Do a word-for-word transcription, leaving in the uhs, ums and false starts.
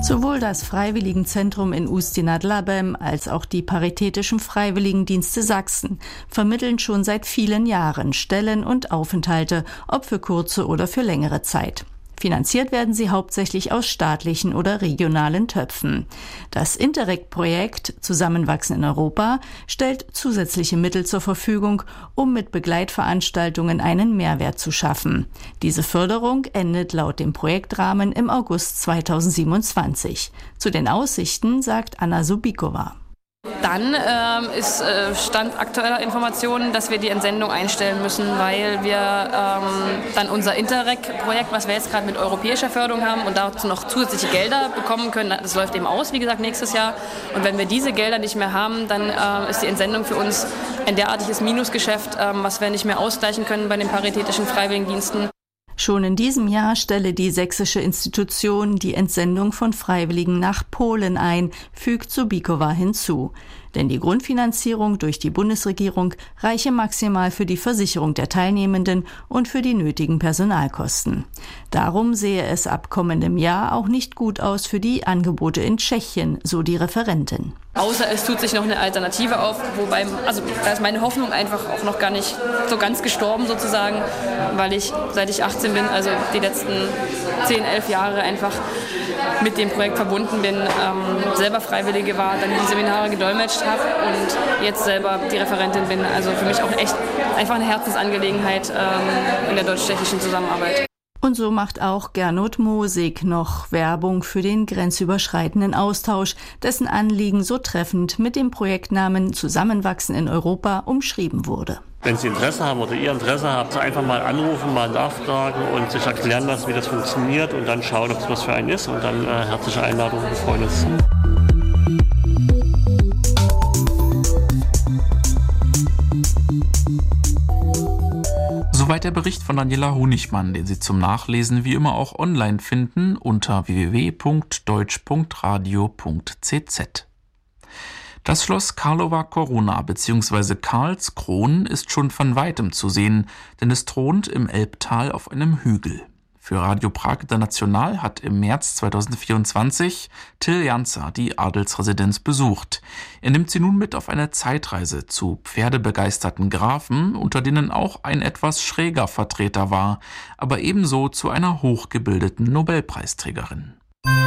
Sowohl das Freiwilligenzentrum in Ústí nad Labem als auch die Paritätischen Freiwilligendienste Sachsen vermitteln schon seit vielen Jahren Stellen und Aufenthalte, ob für kurze oder für längere Zeit. Finanziert werden sie hauptsächlich aus staatlichen oder regionalen Töpfen. Das Interreg-Projekt Zusammenwachsen in Europa stellt zusätzliche Mittel zur Verfügung, um mit Begleitveranstaltungen einen Mehrwert zu schaffen. Diese Förderung endet laut dem Projektrahmen im August zweitausendsiebenundzwanzig. Zu den Aussichten sagt Anna Subikova. Dann ähm, ist äh, Stand aktueller Informationen, dass wir die Entsendung einstellen müssen, weil wir ähm, dann unser Interreg-Projekt, was wir jetzt gerade mit europäischer Förderung haben und dazu noch zusätzliche Gelder bekommen können, das läuft eben aus, wie gesagt, nächstes Jahr. Und wenn wir diese Gelder nicht mehr haben, dann äh, ist die Entsendung für uns ein derartiges Minusgeschäft, äh, was wir nicht mehr ausgleichen können bei den paritätischen Freiwilligendiensten. Schon in diesem Jahr stelle die sächsische Institution die Entsendung von Freiwilligen nach Polen ein, fügt Subikova hinzu. Denn die Grundfinanzierung durch die Bundesregierung reiche maximal für die Versicherung der Teilnehmenden und für die nötigen Personalkosten. Darum sehe es ab kommendem Jahr auch nicht gut aus für die Angebote in Tschechien, so die Referentin. Außer es tut sich noch eine Alternative auf, wobei, also da ist meine Hoffnung einfach auch noch gar nicht so ganz gestorben sozusagen, weil ich, seit ich achtzehn bin, also die letzten zehn, elf Jahre einfach mit dem Projekt verbunden bin, ähm, selber Freiwillige war, dann die Seminare gedolmetscht habe und jetzt selber die Referentin bin. Also für mich auch echt einfach eine Herzensangelegenheit ähm, in der deutsch-tschechischen Zusammenarbeit. Und so macht auch Gernot Mosig noch Werbung für den grenzüberschreitenden Austausch, dessen Anliegen so treffend mit dem Projektnamen Zusammenwachsen in Europa umschrieben wurde. Wenn Sie Interesse haben oder ihr Interesse habt, einfach mal anrufen, mal nachfragen und sich erklären lassen, wie das funktioniert und dann schauen, ob es was für einen ist und dann äh, herzliche Einladung, wir freuen uns. Soweit der Bericht von Daniela Honigmann, den Sie zum Nachlesen wie immer auch online finden unter w w w punkt deutsch punkt radio punkt c z. Das Schloss Karlova Coruna bzw. Karlskron ist schon von weitem zu sehen, denn es thront im Elbtal auf einem Hügel. Für Radio Prag International hat im März zweitausendvierundzwanzig Till Jansa die Adelsresidenz besucht. Er nimmt sie nun mit auf eine Zeitreise zu pferdebegeisterten Grafen, unter denen auch ein etwas schräger Vertreter war, aber ebenso zu einer hochgebildeten Nobelpreisträgerin.